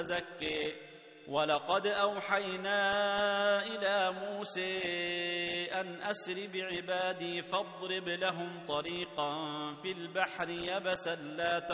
تزكي ولقد أوحينا إلى موسى أن أسر بعبادي فاضرب لهم طريقا في البحر يبسا لا